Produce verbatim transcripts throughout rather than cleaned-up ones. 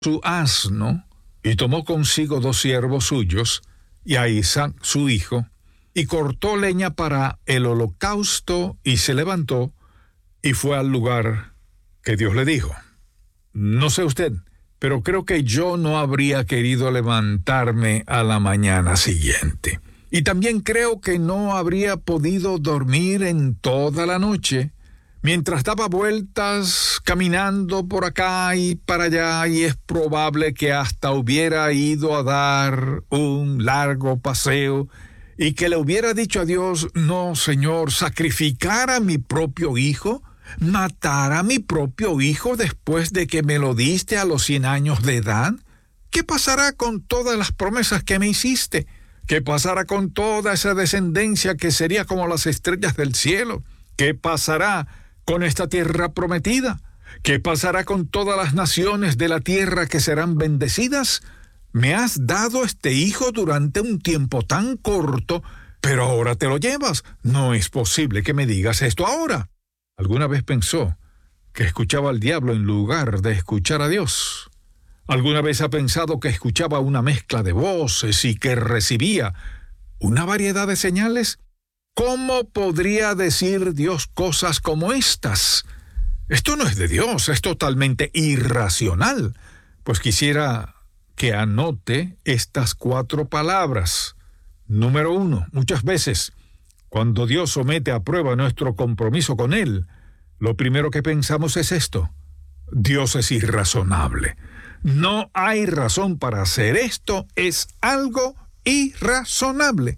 su asno, y tomó consigo dos siervos suyos, y a Isaac su hijo, y cortó leña para el holocausto, y se levantó, y fue al lugar que Dios le dijo. No sé usted, pero creo que yo no habría querido levantarme a la mañana siguiente. Y también creo que no habría podido dormir en toda la noche, mientras daba vueltas, caminando por acá y para allá, y es probable que hasta hubiera ido a dar un largo paseo, y que le hubiera dicho a Dios: no, Señor, sacrificar a mi propio hijo, matar a mi propio hijo después de que me lo diste a los cien años de edad. ¿Qué pasará con todas las promesas que me hiciste? ¿Qué pasará con toda esa descendencia que sería como las estrellas del cielo? ¿Qué pasará con esta tierra prometida? ¿Qué pasará con todas las naciones de la tierra que serán bendecidas? Me has dado este hijo durante un tiempo tan corto, pero ahora te lo llevas. No es posible que me digas esto ahora. ¿Alguna vez pensó que escuchaba al diablo en lugar de escuchar a Dios? ¿Alguna vez ha pensado que escuchaba una mezcla de voces y que recibía una variedad de señales? ¿Cómo podría decir Dios cosas como estas? Esto no es de Dios, es totalmente irracional. Pues quisiera que anote estas cuatro palabras. Número uno, muchas veces, cuando Dios somete a prueba nuestro compromiso con Él, lo primero que pensamos es esto: Dios es irrazonable. No hay razón para hacer esto, es algo irrazonable.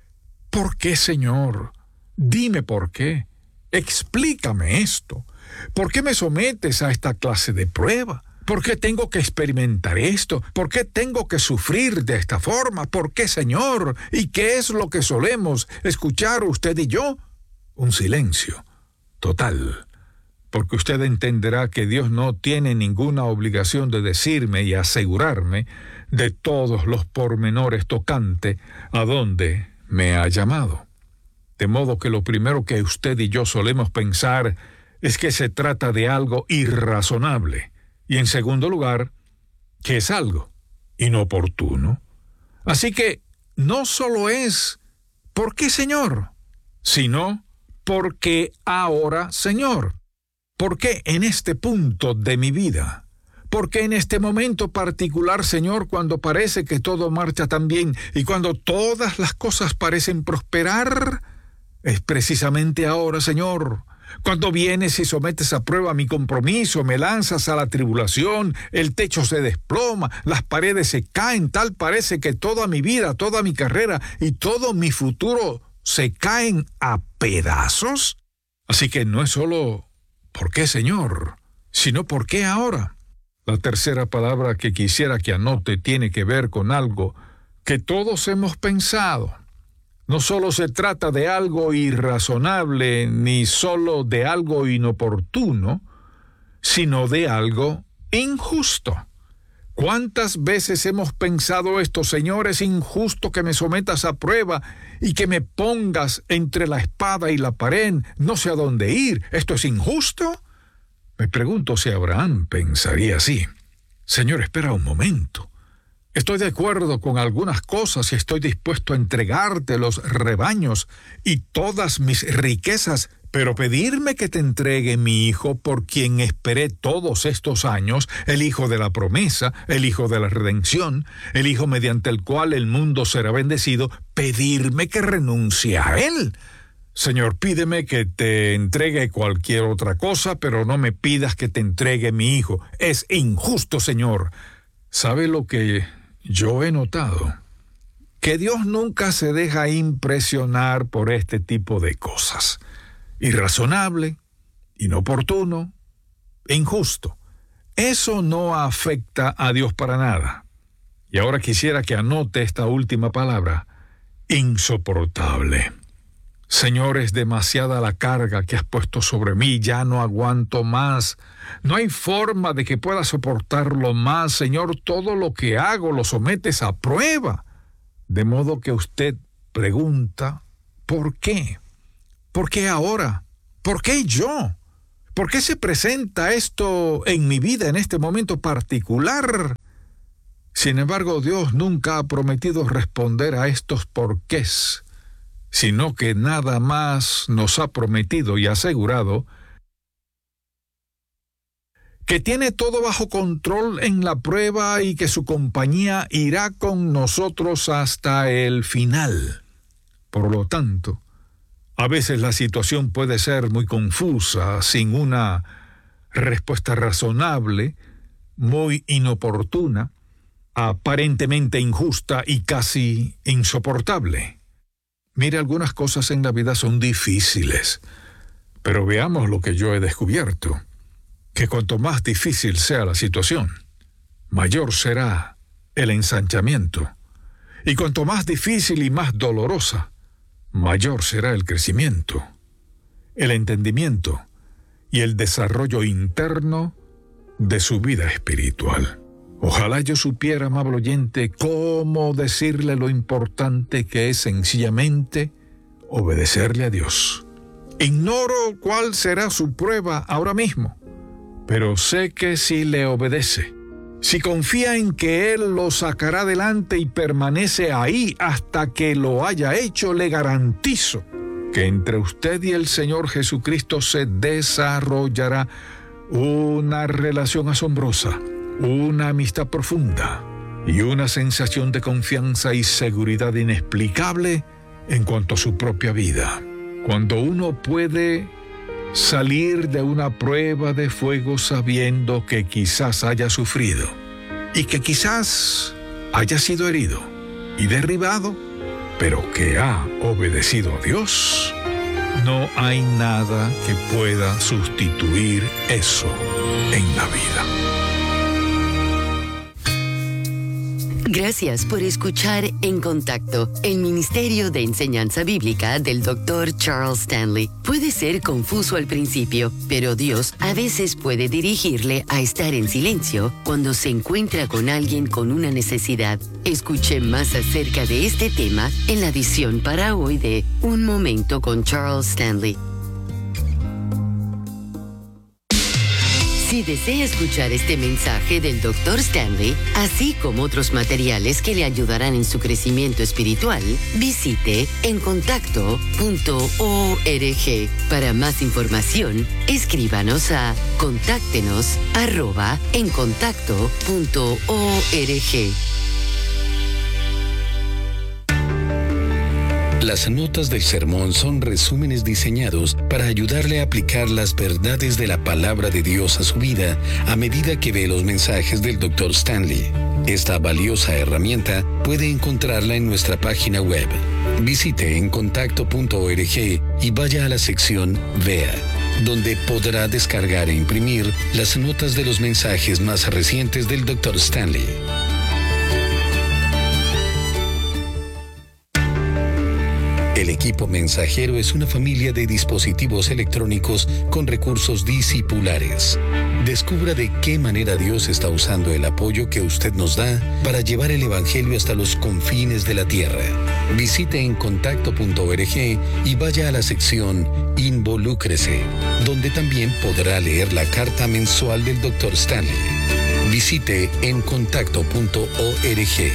¿Por qué, Señor? Dime por qué. Explícame esto. ¿Por qué me sometes a esta clase de prueba? ¿Por qué tengo que experimentar esto? ¿Por qué tengo que sufrir de esta forma? ¿Por qué, Señor? ¿Y qué es lo que solemos escuchar usted y yo? Un silencio total. Porque usted entenderá que Dios no tiene ninguna obligación de decirme y asegurarme de todos los pormenores tocante a dónde me ha llamado. De modo que lo primero que usted y yo solemos pensar es que se trata de algo irrazonable. Y en segundo lugar, que es algo inoportuno. Así que no solo es ¿por qué, Señor?, sino ¿por qué ahora, Señor? ¿Por qué en este punto de mi vida? ¿Por qué en este momento particular, Señor, cuando parece que todo marcha tan bien y cuando todas las cosas parecen prosperar? Es precisamente ahora, Señor, cuando vienes y sometes a prueba mi compromiso, me lanzas a la tribulación, el techo se desploma, las paredes se caen, tal parece que toda mi vida, toda mi carrera y todo mi futuro se caen a pedazos. Así que no es solo ¿por qué, Señor?, sino ¿por qué ahora? La tercera palabra que quisiera que anote tiene que ver con algo que todos hemos pensado. No solo se trata de algo irrazonable, ni solo de algo inoportuno, sino de algo injusto. ¿Cuántas veces hemos pensado esto? Señor, es injusto que me sometas a prueba y que me pongas entre la espada y la pared. No sé a dónde ir. ¿Esto es injusto? Me pregunto si Abraham pensaría así. Señor, espera un momento. Estoy de acuerdo con algunas cosas y estoy dispuesto a entregarte los rebaños y todas mis riquezas, pero pedirme que te entregue mi hijo por quien esperé todos estos años, el hijo de la promesa, el hijo de la redención, el hijo mediante el cual el mundo será bendecido, pedirme que renuncie a él. Señor, pídeme que te entregue cualquier otra cosa, pero no me pidas que te entregue mi hijo. Es injusto, Señor. ¿Sabe lo que yo he notado? Que Dios nunca se deja impresionar por este tipo de cosas. Irrazonable, inoportuno, injusto. Eso no afecta a Dios para nada. Y ahora quisiera que anote esta última palabra: insoportable. Señor, es demasiada la carga que has puesto sobre mí, ya no aguanto más. No hay forma de que pueda soportarlo más. Señor, todo lo que hago lo sometes a prueba. De modo que usted pregunta, ¿por qué? ¿Por qué ahora? ¿Por qué yo? ¿Por qué se presenta esto en mi vida en este momento particular? Sin embargo, Dios nunca ha prometido responder a estos porqués, sino que nada más nos ha prometido y asegurado que tiene todo bajo control en la prueba y que su compañía irá con nosotros hasta el final. Por lo tanto, a veces la situación puede ser muy confusa, sin una respuesta razonable, muy inoportuna, aparentemente injusta y casi insoportable. Mire, algunas cosas en la vida son difíciles, pero veamos lo que yo he descubierto, que cuanto más difícil sea la situación, mayor será el ensanchamiento, y cuanto más difícil y más dolorosa, mayor será el crecimiento, el entendimiento y el desarrollo interno de su vida espiritual. Ojalá yo supiera, amable oyente, cómo decirle lo importante que es sencillamente obedecerle a Dios. Ignoro cuál será su prueba ahora mismo, pero sé que si le obedece, si confía en que Él lo sacará adelante y permanece ahí hasta que lo haya hecho, le garantizo que entre usted y el Señor Jesucristo se desarrollará una relación asombrosa, una amistad profunda y una sensación de confianza y seguridad inexplicable en cuanto a su propia vida. Cuando uno puede salir de una prueba de fuego sabiendo que quizás haya sufrido y que quizás haya sido herido y derribado, pero que ha obedecido a Dios, no hay nada que pueda sustituir eso en la vida. Gracias por escuchar En Contacto, el Ministerio de Enseñanza Bíblica del doctor Charles Stanley. Puede ser confuso al principio, pero Dios a veces puede dirigirle a estar en silencio cuando se encuentra con alguien con una necesidad. Escuche más acerca de este tema en la edición para hoy de Un Momento con Charles Stanley. Si desea escuchar este mensaje del doctor Stanley, así como otros materiales que le ayudarán en su crecimiento espiritual, visite en contacto punto org. Para más información, escríbanos a contáctenos arroba en contacto punto org. Las notas del sermón son resúmenes diseñados para ayudarle a aplicar las verdades de la palabra de Dios a su vida a medida que ve los mensajes del doctor Stanley. Esta valiosa herramienta puede encontrarla en nuestra página web. Visite en contacto punto org y vaya a la sección Vea, donde podrá descargar e imprimir las notas de los mensajes más recientes del doctor Stanley. El equipo mensajero es una familia de dispositivos electrónicos con recursos discipulares. Descubra de qué manera Dios está usando el apoyo que usted nos da para llevar el Evangelio hasta los confines de la tierra. Visite en contacto punto org y vaya a la sección Involúcrese, donde también podrá leer la carta mensual del doctor Stanley. Visite en contacto punto org.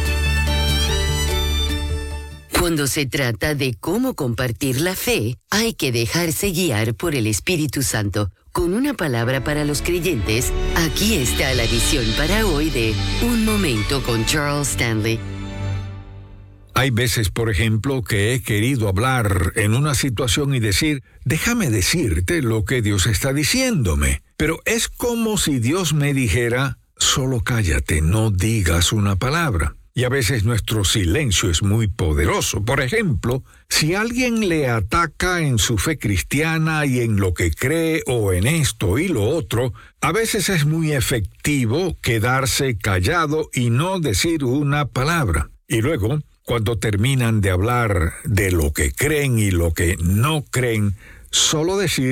Cuando se trata de cómo compartir la fe, hay que dejarse guiar por el Espíritu Santo. Con una palabra para los creyentes, aquí está la edición para hoy de Un Momento con Charles Stanley. Hay veces, por ejemplo, que he querido hablar en una situación y decir, déjame decirte lo que Dios está diciéndome. Pero es como si Dios me dijera, solo cállate, no digas una palabra. Y a veces nuestro silencio es muy poderoso. Por ejemplo, si alguien le ataca en su fe cristiana y en lo que cree o en esto y lo otro, a veces es muy efectivo quedarse callado y no decir una palabra. Y luego, cuando terminan de hablar de lo que creen y lo que no creen, solo decir,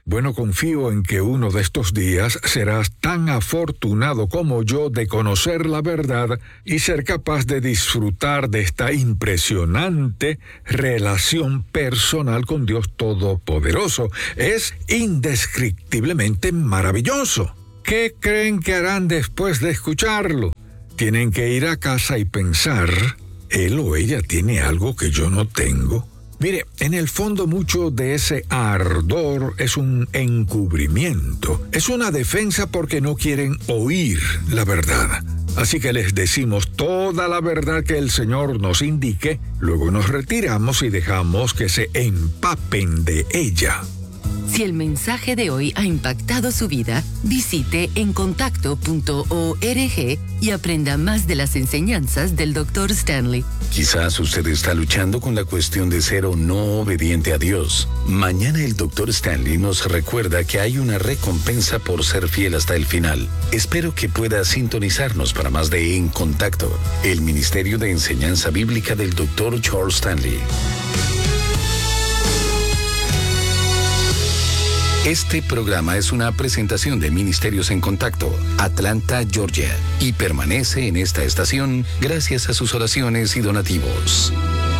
Bueno, confío en que uno de estos días serás tan afortunado como yo de conocer la verdad y ser capaz de disfrutar de esta impresionante relación personal con Dios Todopoderoso. Es indescriptiblemente maravilloso. ¿Qué creen que harán después de escucharlo? Tienen que ir a casa y pensar, él o ella tiene algo que yo no tengo. Mire, en el fondo mucho de ese ardor es un encubrimiento, es una defensa porque no quieren oír la verdad. Así que les decimos toda la verdad que el Señor nos indique, luego nos retiramos y dejamos que se empapen de ella. Si el mensaje de hoy ha impactado su vida, visite encontacto punto org y aprenda más de las enseñanzas del doctor Stanley. Quizás usted está luchando con la cuestión de ser o no obediente a Dios. Mañana el doctor Stanley nos recuerda que hay una recompensa por ser fiel hasta el final. Espero que pueda sintonizarnos para más de En Contacto, el Ministerio de Enseñanza Bíblica del doctor Charles Stanley. Este programa es una presentación de Ministerios en Contacto, Atlanta, Georgia, y permanece en esta estación gracias a sus oraciones y donativos.